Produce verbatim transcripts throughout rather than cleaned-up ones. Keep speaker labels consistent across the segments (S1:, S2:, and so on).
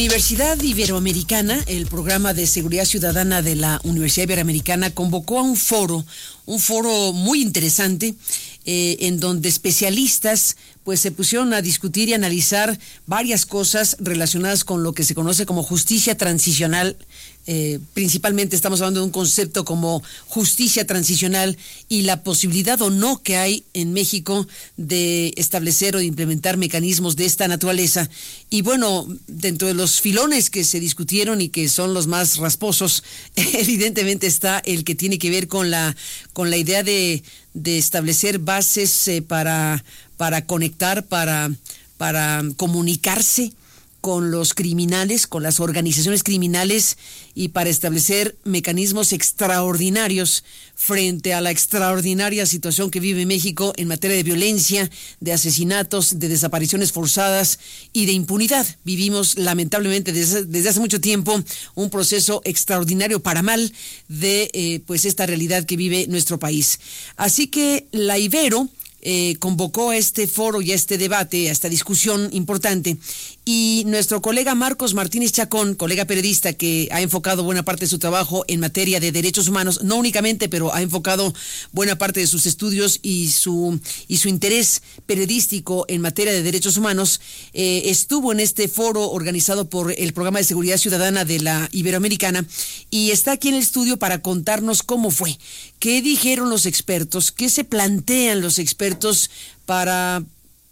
S1: Universidad Iberoamericana, el programa de seguridad ciudadana de la Universidad Iberoamericana, convocó a un foro, un foro muy interesante, eh, en donde especialistas pues se pusieron a discutir y analizar varias cosas relacionadas con lo que se conoce como justicia transicional. Eh, principalmente estamos hablando de un concepto como justicia transicional y la posibilidad o no que hay en México de establecer o de implementar mecanismos de esta naturaleza. Y bueno, dentro de los filones que se discutieron y que son los más rasposos, evidentemente está el que tiene que ver con la con la idea de, de establecer bases eh, para, para conectar, para, para comunicarse con los criminales, con las organizaciones criminales y para establecer mecanismos extraordinarios frente a la extraordinaria situación que vive México en materia de violencia, de asesinatos, de desapariciones forzadas y de impunidad. Vivimos lamentablemente desde, desde hace mucho tiempo un proceso extraordinario para mal de eh, pues esta realidad que vive nuestro país. Así que la Ibero Eh, convocó a este foro y a este debate, a esta discusión importante, y nuestro colega Marcos Martínez Chacón, colega periodista que ha enfocado buena parte de su trabajo en materia de derechos humanos, no únicamente, pero ha enfocado buena parte de sus estudios y su y su interés periodístico en materia de derechos humanos, eh, estuvo en este foro organizado por el Programa de Seguridad Ciudadana de la Iberoamericana y está aquí en el estudio para contarnos cómo fue, qué dijeron los expertos, qué se plantean los expertos para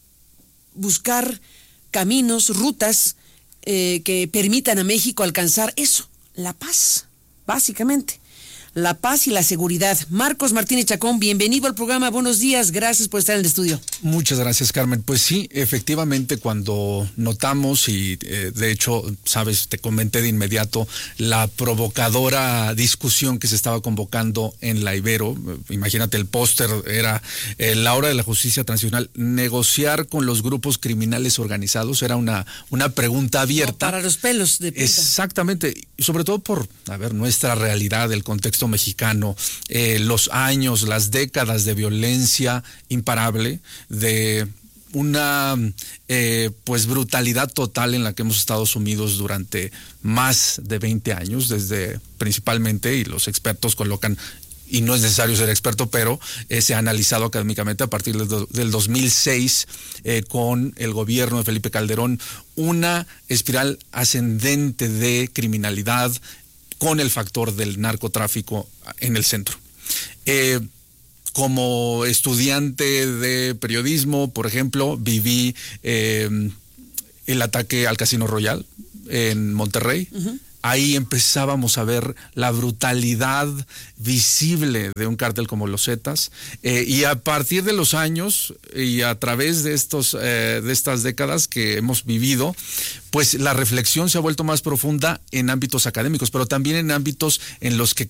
S1: buscar caminos, rutas eh, que permitan a México alcanzar eso, la paz, básicamente, la paz y la seguridad. Marcos Martínez Chacón, bienvenido al programa, buenos días, gracias por estar en el estudio.
S2: Muchas gracias, Carmen. Pues sí, efectivamente, cuando notamos y eh, de hecho, sabes, te comenté de inmediato la provocadora discusión que se estaba convocando en la Ibero, imagínate, el póster era eh, la hora de la justicia transicional, negociar con los grupos criminales organizados, era una, una pregunta abierta.
S1: No, para los pelos de punta.
S2: Exactamente, y sobre todo por, a ver, nuestra realidad, el contexto mexicano, eh, los años, las décadas de violencia imparable, de una eh, pues brutalidad total en la que hemos estado sumidos durante más de veinte años, desde principalmente, y los expertos colocan, y no es necesario ser experto, pero eh, se ha analizado académicamente a partir del, do, del dos mil seis, eh, con el gobierno de Felipe Calderón, una espiral ascendente de criminalidad con el factor del narcotráfico en el centro. Eh, como estudiante de periodismo, por ejemplo, viví eh, el ataque al Casino Royal en Monterrey. Uh-huh. Ahí empezábamos a ver la brutalidad visible de un cártel como los Zetas, eh, y a partir de los años y a través de estos eh, de estas décadas que hemos vivido, pues la reflexión se ha vuelto más profunda en ámbitos académicos, pero también en ámbitos en los que